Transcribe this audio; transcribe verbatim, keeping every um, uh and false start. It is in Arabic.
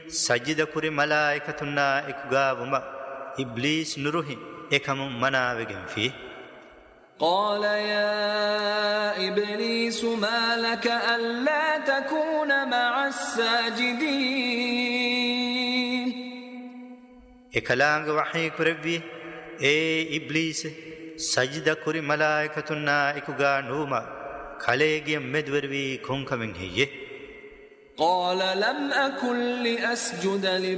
سجد كوري ملائكتنا إكغاوما إبليس نروحي إكهم مناوغن فيه قال يا إبليس ما لك ألا تكون مع الساجدين إكلانغ وحي كربي إي إبليس سجد كوري ملائكتنا إكغا نوما خليجي مدور بي كونكمن هي قال لم أكن لأسجد